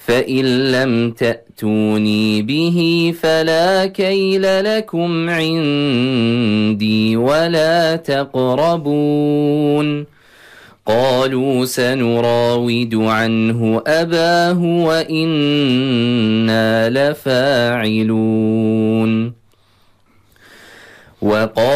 فإن لم تأتوني به فلا كيل لكم عندي ولا تقربون. قالوا سنراود عنه أباه وإنا لفاعلون.